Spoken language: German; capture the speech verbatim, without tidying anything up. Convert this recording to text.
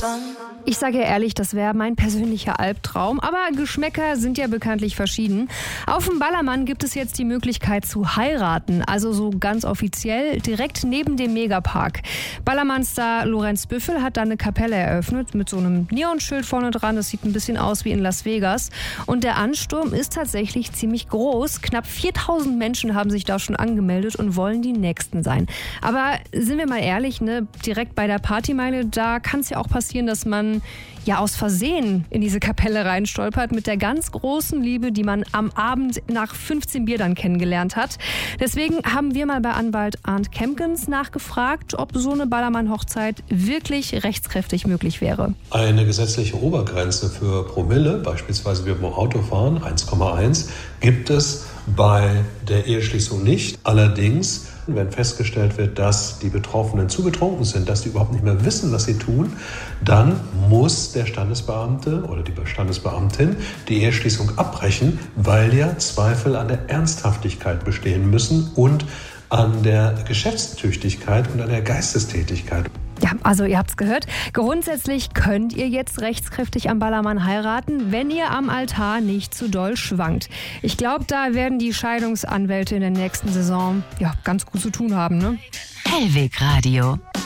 Ich sage ja ehrlich, das wäre mein persönlicher Albtraum, aber Geschmäcker sind ja bekanntlich verschieden. Auf dem Ballermann gibt es jetzt die Möglichkeit zu heiraten, also so ganz offiziell direkt neben dem Megapark. Ballermann-Star Lorenz Büffel hat da eine Kapelle eröffnet mit so einem Neonschild vorne dran. Das sieht ein bisschen aus wie in Las Vegas. Und der Ansturm ist tatsächlich ziemlich groß. Knapp viertausend Menschen haben sich da schon angemeldet und wollen die Nächsten sein. Aber sind wir mal ehrlich, ne, direkt bei der Partymeile, da kann es ja auch passieren, dass man ja aus Versehen in diese Kapelle reinstolpert mit der ganz großen Liebe, die man am Abend nach fünfzehn Bier dann kennengelernt hat. Deswegen haben wir mal bei Anwalt Arndt Kempkens nachgefragt, ob so eine Ballermann-Hochzeit wirklich rechtskräftig möglich wäre. Eine gesetzliche Obergrenze für Promille, beispielsweise wir beim Autofahren eins Komma eins, gibt es bei der Eheschließung nicht. Allerdings, wenn festgestellt wird, dass die Betroffenen zu betrunken sind, dass die überhaupt nicht mehr wissen, was sie tun, dann muss der Standesbeamte oder die Standesbeamtin die Eheschließung abbrechen, weil ja Zweifel an der Ernsthaftigkeit bestehen müssen und an der Geschäftstüchtigkeit und an der Geistestätigkeit. Ja, also ihr habt's gehört. Grundsätzlich könnt ihr jetzt rechtskräftig am Ballermann heiraten, wenn ihr am Altar nicht zu doll schwankt. Ich glaube, da werden die Scheidungsanwälte in der nächsten Saison ja ganz gut zu tun haben, ne? Hellweg Radio.